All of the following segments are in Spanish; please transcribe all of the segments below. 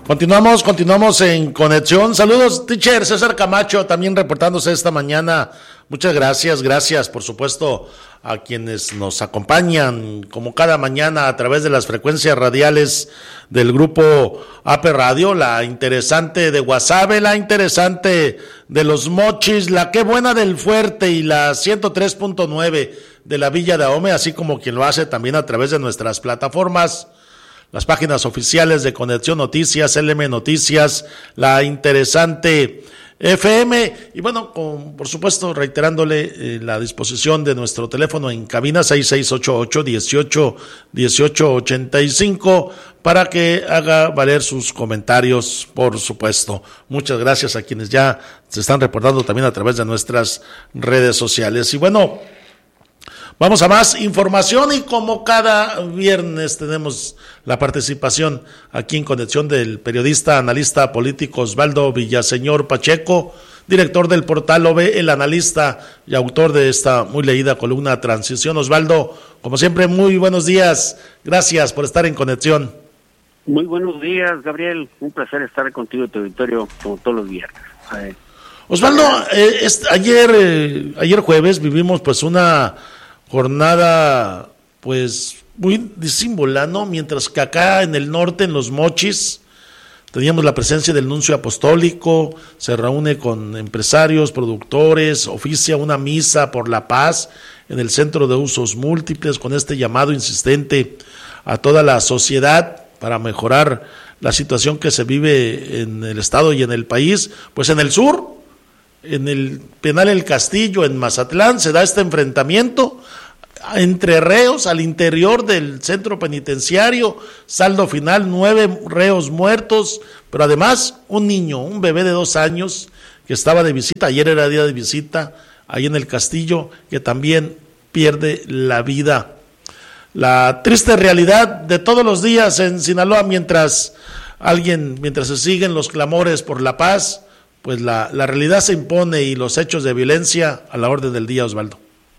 Continuamos en conexión. Saludos, teacher César Camacho, también reportándose esta mañana. Muchas gracias, por supuesto, a quienes nos acompañan como cada mañana a través de las frecuencias radiales del grupo AP Radio, la interesante de Guasave, la interesante de Los Mochis, la Qué Buena del Fuerte y la 103.9 de la Villa de Ahome, así como quien lo hace también a través de nuestras plataformas, las páginas oficiales de Conexión Noticias, LM Noticias, la interesante FM, y bueno, por supuesto, reiterándole la disposición de nuestro teléfono en cabina 6688-1885 para que haga valer sus comentarios, por supuesto. Muchas gracias a quienes ya se están reportando también a través de nuestras redes sociales. Y bueno, vamos a más información y como cada viernes tenemos la participación aquí en Conexión del periodista, analista político Osvaldo Villaseñor Pacheco, director del portal OVE, el analista y autor de esta muy leída columna Transición. Osvaldo, como siempre, muy buenos días. Gracias por estar en Conexión. Muy buenos días, Gabriel. Un placer estar contigo en tu auditorio como todos los viernes. Osvaldo, ayer jueves vivimos pues una jornada pues muy disímbola, ¿no? Mientras que acá en el norte, en Los Mochis, teníamos la presencia del nuncio apostólico, se reúne con empresarios, productores, oficia una misa por la paz en el Centro de Usos Múltiples, con este llamado insistente a toda la sociedad para mejorar la situación que se vive en el estado y en el país. Pues en el sur, en el penal El Castillo, en Mazatlán, se da este enfrentamiento entre reos al interior del centro penitenciario, saldo final 9 reos muertos, pero además un niño, un bebé de 2 años que estaba de visita, ayer era día de visita, ahí en El Castillo, que también pierde la vida. La triste realidad de todos los días en Sinaloa, mientras se siguen los clamores por la paz, pues la realidad se impone y los hechos de violencia a la orden del día, Osvaldo.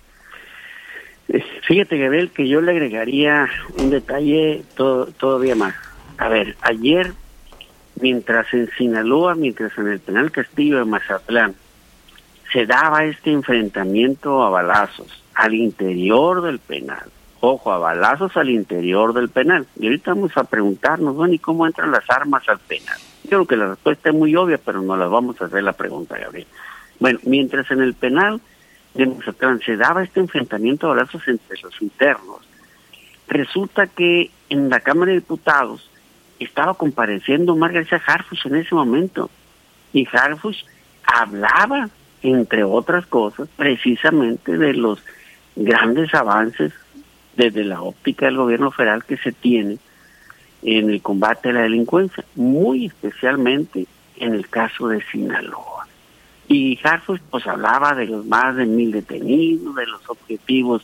Fíjate, Gabriel, que yo le agregaría un detalle todavía más. A ver, ayer, mientras en Sinaloa, mientras en el penal Castillo de Mazatlán, se daba este enfrentamiento a balazos al interior del penal. Ojo, a balazos al interior del penal. Y ahorita vamos a preguntarnos, bueno, ¿y cómo entran las armas al penal? Yo creo que la respuesta es muy obvia, pero no la vamos a hacer la pregunta, Gabriel. Bueno, mientras en el penal de Mazatlán se daba este enfrentamiento a balazos entre los internos, resulta que en la Cámara de Diputados estaba compareciendo Omar García Harfuch en ese momento, y Harfuch hablaba, entre otras cosas, precisamente de los grandes avances desde la óptica del gobierno federal que se tiene en el combate a la delincuencia, muy especialmente en el caso de Sinaloa. Y Harfuch pues hablaba de los más de 1,000 detenidos, de los objetivos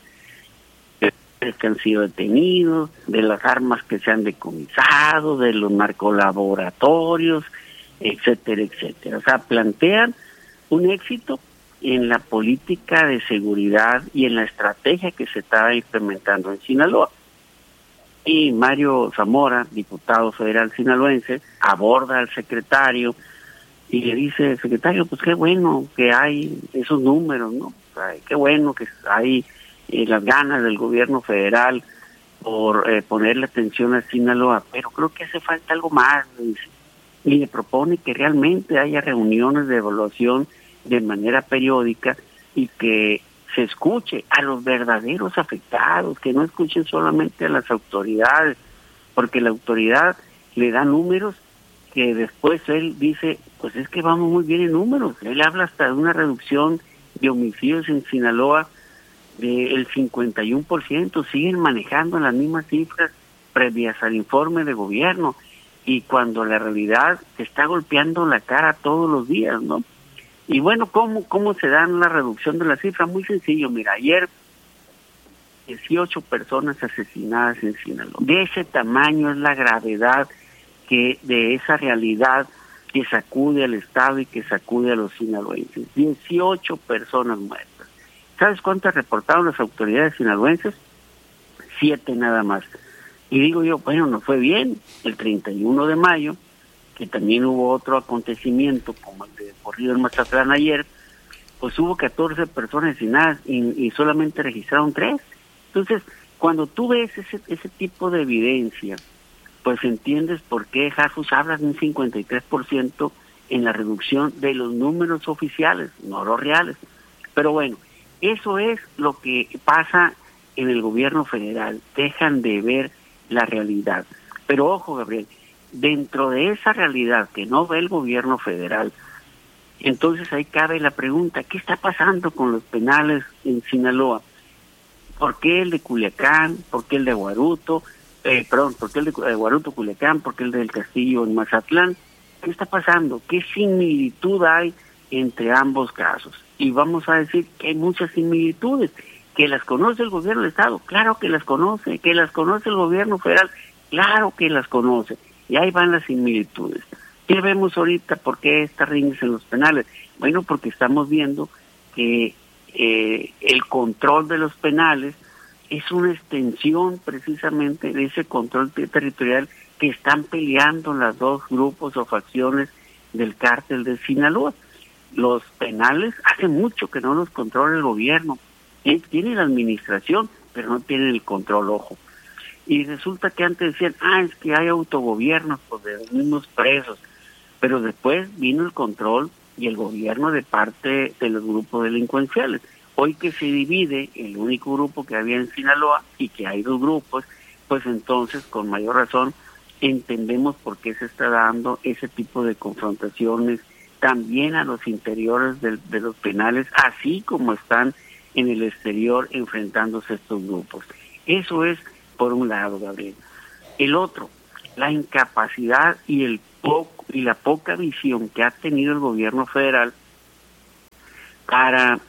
que han sido detenidos, de las armas que se han decomisado, de los narcolaboratorios, etcétera, etcétera. O sea, plantean un éxito en la política de seguridad y en la estrategia que se está implementando en Sinaloa. Y Mario Zamora, diputado federal sinaloense, aborda al secretario y le dice: secretario, pues qué bueno que hay esos números, ¿no? O sea, qué bueno que hay las ganas del gobierno federal por ponerle atención a Sinaloa, pero creo que hace falta algo más, dice. Y le propone que realmente haya reuniones de evaluación de manera periódica y que se escuche a los verdaderos afectados, que no escuchen solamente a las autoridades, porque la autoridad le da números que después él dice, pues es que vamos muy bien en números. Él habla hasta de una reducción de homicidios en Sinaloa del 51%, siguen manejando las mismas cifras previas al informe de gobierno, y cuando la realidad te está golpeando la cara todos los días, ¿no? Y bueno, ¿cómo se dan la reducción de la cifra? Muy sencillo, mira, ayer 18 personas asesinadas en Sinaloa. De ese tamaño es la gravedad que de esa realidad que sacude al Estado y que sacude a los sinaloenses. 18 personas muertas. ¿Sabes cuántas reportaron las autoridades sinaloenses? 7 nada más. Y digo yo, bueno, no fue bien. El 31 de mayo que también hubo otro acontecimiento como el de ocurrido en Mazatlán ayer, pues hubo 14 personas asesinadas y solamente registraron 3. Entonces, cuando tú ves ese tipo de evidencia, pues entiendes por qué Harfuch habla de un 53% en la reducción de los números oficiales, no los reales. Pero bueno, eso es lo que pasa en el gobierno federal, dejan de ver la realidad. Pero ojo, Gabriel, dentro de esa realidad que no ve el gobierno federal, entonces ahí cabe la pregunta, ¿qué está pasando con los penales en Sinaloa? ¿Por qué el de Culiacán? ¿Por qué el de Guaruto? ¿Por qué el de Guaruto, Culiacán? ¿Por qué el del Castillo en Mazatlán? ¿Qué está pasando? ¿Qué similitud hay entre ambos casos? Y vamos a decir que hay muchas similitudes. ¿Que las conoce el gobierno del Estado? Claro que las conoce. ¿Que las conoce el gobierno federal? Claro que las conoce. Y ahí van las similitudes. ¿Qué vemos ahorita? ¿Por qué estas riñas en los penales? Bueno, porque estamos viendo que el control de los penales es una extensión precisamente de ese control territorial que están peleando los dos grupos o facciones del cártel de Sinaloa. Los penales hace mucho que no los controla el gobierno. Tiene la administración, pero no tienen el control, ojo. Y resulta que antes decían, es que hay autogobiernos pues, de los mismos presos, pero después vino el control y el gobierno de parte de los grupos delincuenciales. Hoy que se divide el único grupo que había en Sinaloa y que hay 2 grupos, pues entonces con mayor razón entendemos por qué se está dando ese tipo de confrontaciones también a los interiores de los penales, así como están en el exterior enfrentándose estos grupos. Eso es por un lado, Gabriel. El otro, la incapacidad y la poca visión que ha tenido el gobierno federal para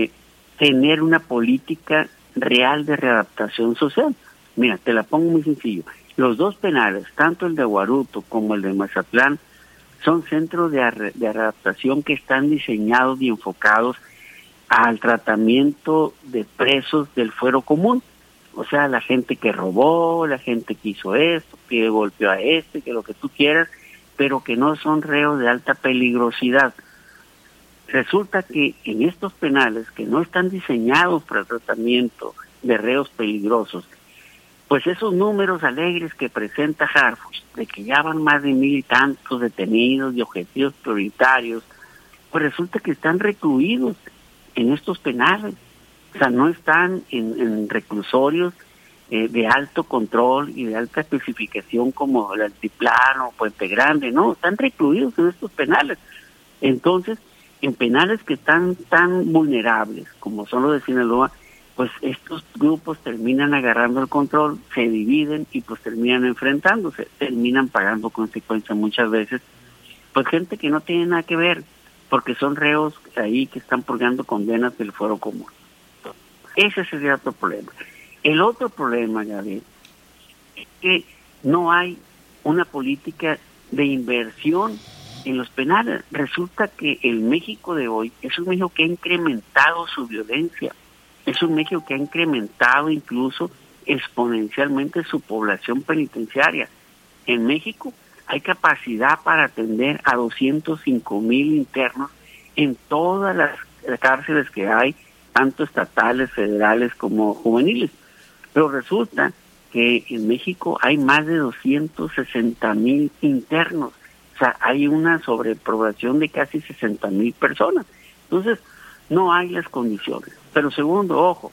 tener una política real de readaptación social. Mira, te la pongo muy sencillo. Los 2 penales, tanto el de Guaruto como el de Mazatlán, son centros de readaptación que están diseñados y enfocados al tratamiento de presos del fuero común. O sea, la gente que robó, la gente que hizo esto, que golpeó a que lo que tú quieras, pero que no son reos de alta peligrosidad. Resulta que en estos penales que no están diseñados para el tratamiento de reos peligrosos, pues esos números alegres que presenta Harfuch, de que ya van más de 1,000 y tantos detenidos y objetivos prioritarios, pues resulta que están recluidos en estos penales. O sea, no están en reclusorios de alto control y de alta especificación como el Altiplano, Puente Grande, no, están recluidos en estos penales. Entonces, en penales que están tan vulnerables como son los de Sinaloa, pues estos grupos terminan agarrando el control, se dividen y pues terminan enfrentándose, terminan pagando consecuencias muchas veces, pues gente que no tiene nada que ver, porque son reos ahí que están purgando condenas del fuero común. Ese sería otro problema. El otro problema, Gabriel, es que no hay una política de inversión en los penales. Resulta que el México de hoy es un México que ha incrementado su violencia, es un México que ha incrementado incluso exponencialmente su población penitenciaria. En México hay capacidad para atender a 205,000 internos en todas las cárceles que hay, tanto estatales, federales como juveniles. Pero resulta que en México hay más de 260,000 internos. O sea, hay una sobrepoblación de casi 60,000 personas. Entonces, no hay las condiciones. Pero segundo, ojo,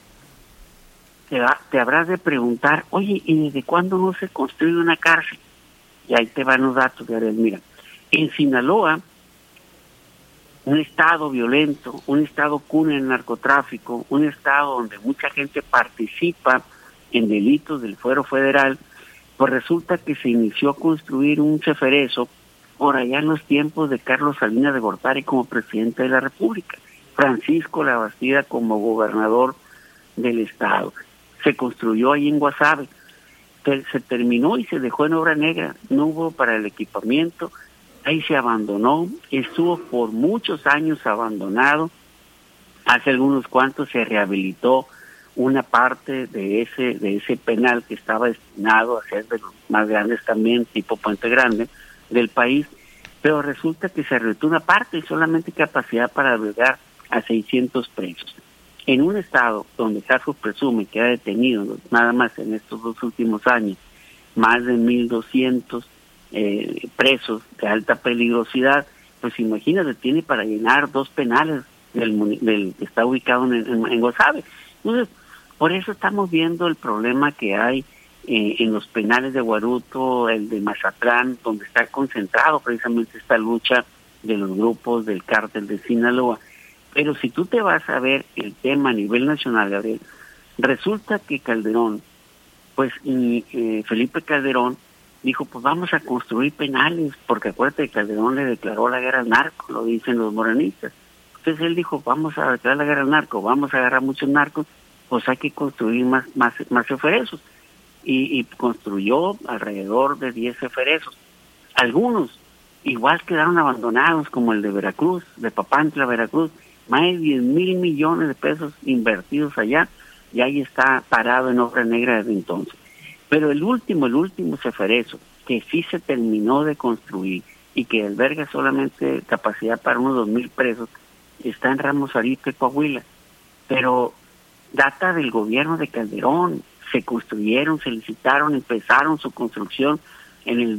te habrás de preguntar, oye, ¿y desde cuándo no se construye una cárcel? Y ahí te van los datos, Gabriel. Mira, en Sinaloa, un estado violento, un estado cuna en el narcotráfico, un estado donde mucha gente participa en delitos del fuero federal, pues resulta que se inició a construir un ceferezo por allá en los tiempos de Carlos Salinas de Gortari como presidente de la República, Francisco Labastida como gobernador del estado. Se construyó ahí en Guasave, se terminó y se dejó en obra negra, no hubo para el equipamiento, ahí se abandonó, estuvo por muchos años abandonado, hace algunos cuantos se rehabilitó una parte de ese penal que estaba destinado a ser de los más grandes también, tipo Puente Grande, del país, pero resulta que se redujo una parte y solamente capacidad para albergar a 600 presos. En un estado donde Caso presume que ha detenido, nada más en estos 2 últimos años, más de 1.200 presos de alta peligrosidad, pues imagínate, tiene para llenar 2 penales del que está ubicado en Guasave. Entonces, por eso estamos viendo el problema que hay en los penales de Guaruto, el de Mazatlán, donde está concentrado precisamente esta lucha de los grupos del cártel de Sinaloa. Pero si tú te vas a ver el tema a nivel nacional, Gabriel, resulta que Calderón, pues Felipe Calderón dijo, pues vamos a construir penales, porque acuérdate que Calderón le declaró la guerra al narco, lo dicen los morenistas. Entonces él dijo, vamos a declarar la guerra al narco, vamos a agarrar muchos narcos, pues hay que construir más ceferezos. Y construyó alrededor de 10 ceferezos. Algunos igual quedaron abandonados, como el de Veracruz, de Papantla, Veracruz, más de 10,000 millones de pesos invertidos allá, y ahí está parado en obra negra desde entonces. Pero el último ceferezo, que sí se terminó de construir y que alberga solamente capacidad para unos 2,000 presos, está en Ramos Arizpe, Coahuila, pero data del gobierno de Calderón. Se construyeron, se licitaron, empezaron su construcción en el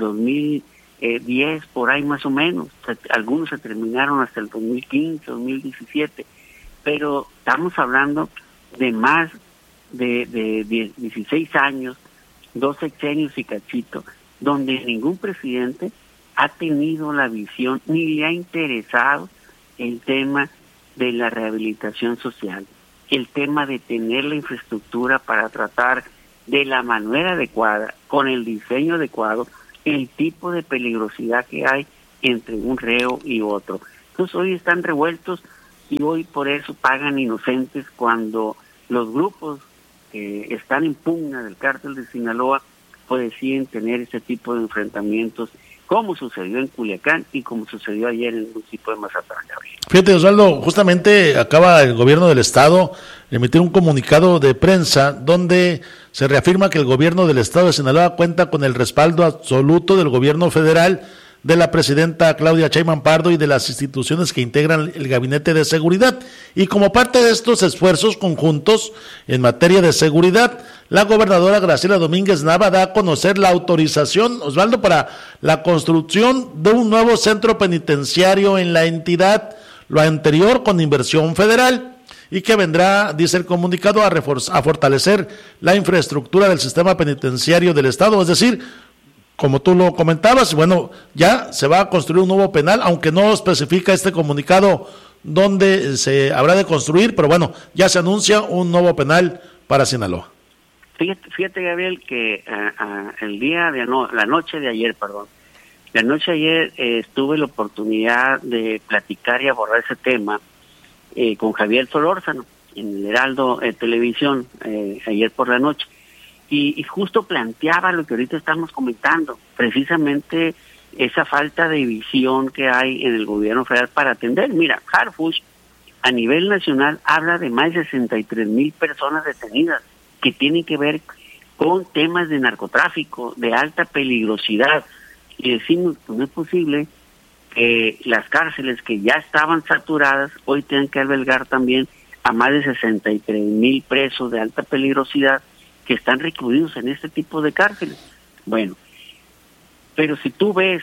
2010, por ahí más o menos. Algunos se terminaron hasta el 2015, 2017, pero estamos hablando de más de 16 años, 2 sexenios y cachito, donde ningún presidente ha tenido la visión ni le ha interesado el tema de la rehabilitación social, el tema de tener la infraestructura para tratar de la manera adecuada, con el diseño adecuado, el tipo de peligrosidad que hay entre un reo y otro. Entonces hoy están revueltos y hoy por eso pagan inocentes cuando los grupos que están en pugna del cártel de Sinaloa pues deciden tener ese tipo de enfrentamientos, como sucedió en Culiacán y como sucedió ayer en el municipio de Mazatlán. Fíjate, Osvaldo, justamente acaba el gobierno del estado de emitir un comunicado de prensa donde se reafirma que el gobierno del estado de Sinaloa cuenta con el respaldo absoluto del gobierno federal, de la presidenta Claudia Sheinbaum Pardo y de las instituciones que integran el Gabinete de Seguridad. Y como parte de estos esfuerzos conjuntos en materia de seguridad, la gobernadora Graciela Domínguez Nava da a conocer la autorización, Osvaldo, para la construcción de un nuevo centro penitenciario en la entidad, lo anterior con inversión federal, y que vendrá, dice el comunicado, a fortalecer la infraestructura del sistema penitenciario del estado, es decir, como tú lo comentabas, bueno, ya se va a construir un nuevo penal, aunque no especifica este comunicado dónde se habrá de construir, pero bueno, ya se anuncia un nuevo penal para Sinaloa. Fíjate Gabriel, que la noche de ayer, tuve la oportunidad de platicar y abordar ese tema con Javier Solórzano en el Heraldo Televisión ayer por la noche. Y justo planteaba lo que ahorita estamos comentando, precisamente esa falta de visión que hay en el gobierno federal para atender. Mira, Harfuch a nivel nacional habla de más de 63,000 personas detenidas que tienen que ver con temas de narcotráfico, de alta peligrosidad. Y decimos, pues no es posible que las cárceles que ya estaban saturadas hoy tengan que albergar también a más de 63,000 presos de alta peligrosidad que están recluidos en este tipo de cárceles. Bueno, pero si tú ves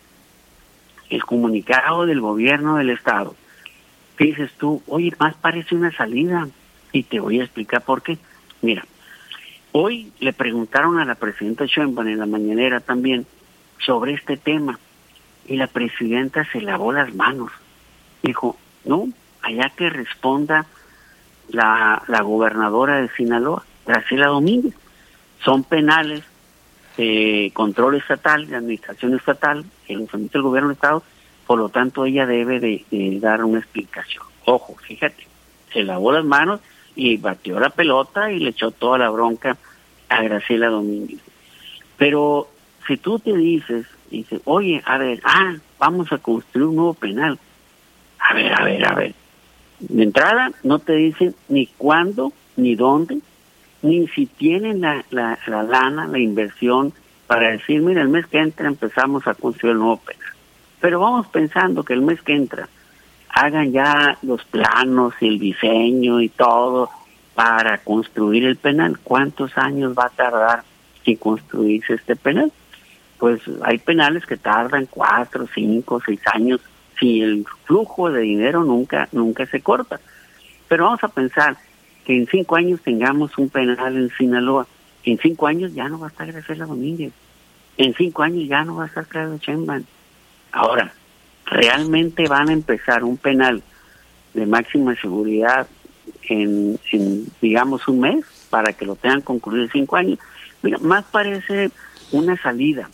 el comunicado del gobierno del estado, dices tú, oye, más parece una salida, y te voy a explicar por qué. Mira, hoy le preguntaron a la presidenta Sheinbaum en la mañanera también sobre este tema, y la presidenta se lavó las manos. Dijo, no, allá que responda la gobernadora de Sinaloa, Graciela Domínguez. Son penales de control estatal, de administración estatal, que los emite el gobierno del estado, por lo tanto ella debe de dar una explicación. Ojo, fíjate, se lavó las manos y batió la pelota y le echó toda la bronca a Graciela Domínguez. Pero si tú te dices, oye, a ver, vamos a construir un nuevo penal. A ver. De entrada no te dicen ni cuándo, ni dónde, ni si tienen la lana, la inversión para decir, mira, el mes que entra empezamos a construir el nuevo penal. Pero vamos pensando que el mes que entra hagan ya los planos y el diseño y todo para construir el penal. ¿Cuántos años va a tardar en construirse este penal? Pues hay penales que tardan 4, 5, 6 años si el flujo de dinero nunca se corta. Pero vamos a pensar que en 5 años tengamos un penal en Sinaloa. En 5 años ya no va a estar Graciela Domínguez. En 5 años ya no va a estar Claudia Sheinbaum. Ahora, ¿realmente van a empezar un penal de máxima seguridad en digamos, un mes para que lo tengan concluido en 5 años? Mira, más parece una salida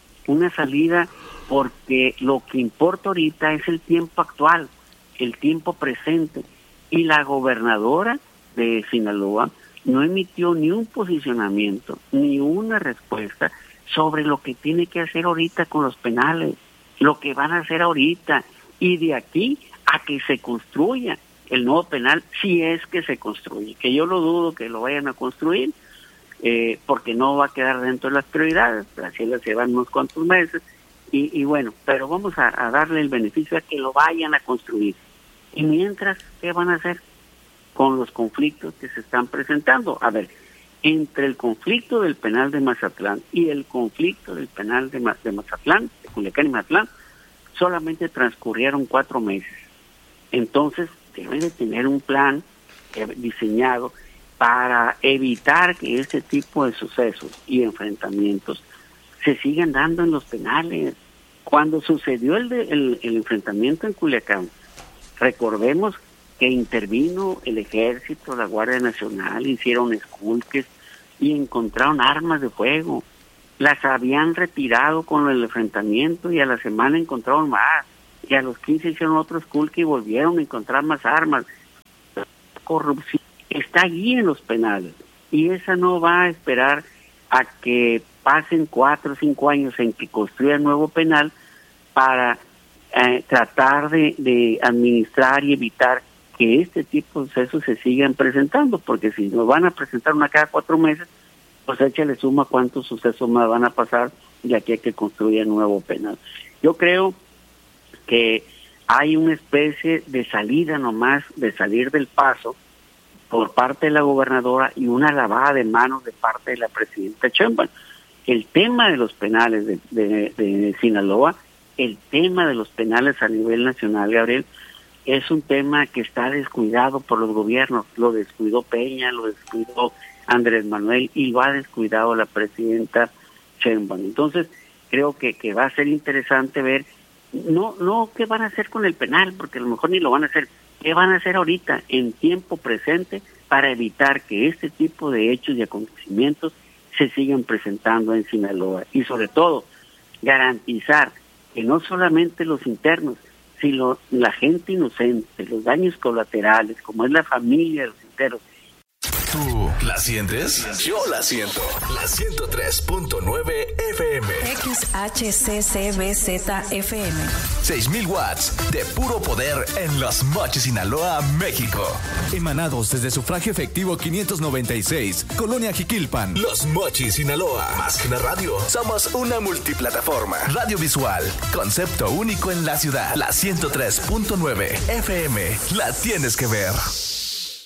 porque lo que importa ahorita es el tiempo actual, el tiempo presente. Y la gobernadora de Sinaloa no emitió ni un posicionamiento, ni una respuesta sobre lo que tiene que hacer ahorita con los penales, lo que van a hacer ahorita, y de aquí a que se construya el nuevo penal, si es que se construye, que yo lo dudo que lo vayan a construir, porque no va a quedar dentro de las prioridades, así se van unos cuantos meses, y bueno, pero vamos a darle el beneficio a que lo vayan a construir. Y mientras, ¿qué van a hacer con los conflictos que se están presentando? A ver, entre el conflicto del penal de Mazatlán y el conflicto del penal de Mazatlán, de Culiacán y Mazatlán, solamente transcurrieron 4 meses. Entonces, deben de tener un plan diseñado para evitar que este tipo de sucesos y enfrentamientos se sigan dando en los penales. Cuando sucedió el enfrentamiento en Culiacán, recordemos que intervino el Ejército, la Guardia Nacional, hicieron esculques y encontraron armas de fuego. Las habían retirado con el enfrentamiento y a la semana encontraron más. Y a los 15 hicieron otro esculque y volvieron a encontrar más armas. La corrupción está allí en los penales y esa no va a esperar a que pasen 4 o 5 años en que construyan nuevo penal para tratar de administrar y evitar que este tipo de sucesos se sigan presentando, porque si nos van a presentar una cada 4 meses, pues échale suma cuántos sucesos más van a pasar de aquí a que construya nuevo penal. Yo creo que hay una especie de salida nomás, de salir del paso por parte de la gobernadora y una lavada de manos de parte de la presidenta Sheinbaum. El tema de los penales de Sinaloa, el tema de los penales a nivel nacional, Gabriel, es un tema que está descuidado por los gobiernos. Lo descuidó Peña, lo descuidó Andrés Manuel y lo ha descuidado la presidenta Sheinbaum. Entonces, creo que va a ser interesante ver, no qué van a hacer con el penal, porque a lo mejor ni lo van a hacer, qué van a hacer ahorita en tiempo presente para evitar que este tipo de hechos y acontecimientos se sigan presentando en Sinaloa. Y sobre todo, garantizar que no solamente los internos, sino la gente inocente, los daños colaterales, como es la familia de los internos. ¿Tú la sientes? Yo la siento. La 103.9 FM. XHCCBZ-FM. 6,000 watts de puro poder en Los Mochis, Sinaloa, México. Emanados desde Sufragio Efectivo 596, Colonia Jiquilpan. Los Mochis, Sinaloa. Más que una radio, somos una multiplataforma. Radio visual, concepto único en la ciudad. La 103.9 FM. La tienes que ver.